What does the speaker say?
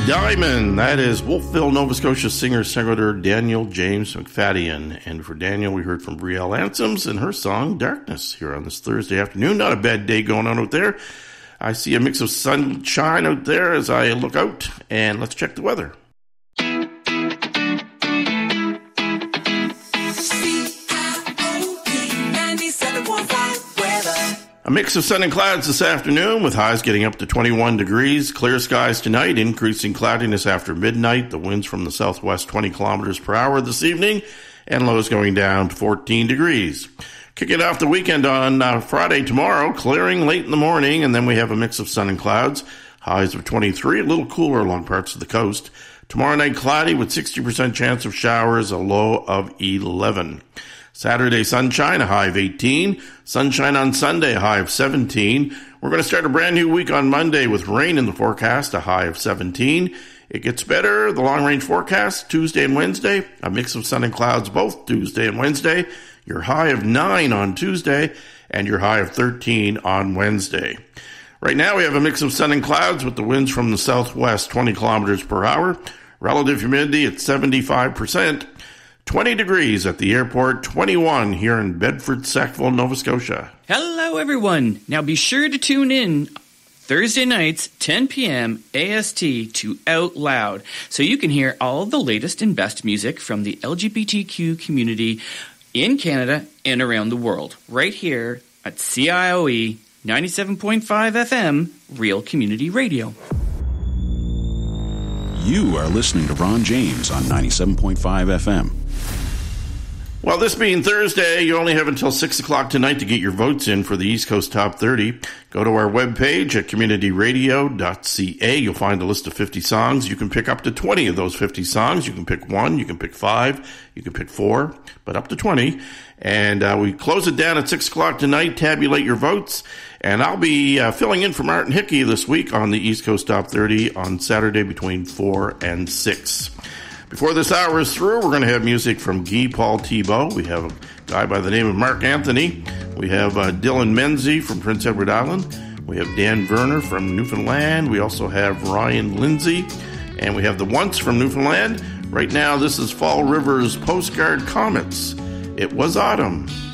Diamond, that is Wolfville, Nova Scotia singer-songwriter Daniel James McFadden. And for Daniel, we heard from Brielle Ansems and her song Darkness here on this Thursday afternoon. Not a bad day going on out there. I see a mix of sunshine out there as I look out, and let's check the weather. A mix of sun and clouds this afternoon with highs getting up to 21 degrees. Clear skies tonight, increasing cloudiness after midnight. The winds from the southwest 20 kilometers per hour this evening, and lows going down to 14 degrees. Kicking off the weekend on Friday tomorrow, clearing late in the morning, and then we have a mix of sun and clouds. Highs of 23, a little cooler along parts of the coast. Tomorrow night cloudy with 60% chance of showers, a low of 11. Saturday, sunshine, a high of 18. Sunshine on Sunday, a high of 17. We're going to start a brand new week on Monday with rain in the forecast, a high of 17. It gets better, the long-range forecast, Tuesday and Wednesday. A mix of sun and clouds both Tuesday and Wednesday. Your high of 9 on Tuesday, and your high of 13 on Wednesday. Right now, we have a mix of sun and clouds with the winds from the southwest, 20 kilometers per hour. Relative humidity at 75%. 20 degrees at the airport, 21 here in Bedford, Sackville, Nova Scotia. Hello, everyone. Now be sure to tune in Thursday nights, 10 p.m. AST to Out Loud, so you can hear all the latest and best music from the LGBTQ community in Canada and around the world, right here at CIOE 97.5 FM, Real Community Radio. You are listening to Ron James on 97.5 FM. Well, this being Thursday, you only have until 6 o'clock tonight to get your votes in for the East Coast Top 30. Go to our webpage at communityradio.ca. You'll find a list of 50 songs. You can pick up to 20 of those 50 songs. You can pick 1, you can pick 5, you can pick 4, but up to 20. And we close it down at 6 o'clock tonight, tabulate your votes. And I'll be filling in for Martin Hickey this week on the East Coast Top 30 on Saturday between 4 and 6. Before this hour is through, we're going to have music from Guy Paul Thibault. We have a guy by the name of Mark Anthony. We have Dylan Menzie from Prince Edward Island. We have Dan Verner from Newfoundland. We also have Ryan Lindsay. And we have the Once from Newfoundland. Right now, this is Fall River's Postcard Comets. It was autumn.